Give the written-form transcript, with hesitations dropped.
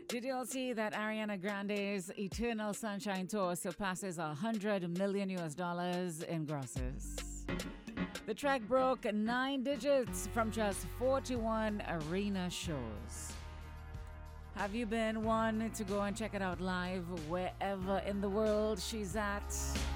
Did you all see that Ariana Grande's Eternal Sunshine Tour surpasses $100 million in grosses? The track broke 9 digits from just 41 arena shows. Have you been one to go and check it out live wherever in the world she's at?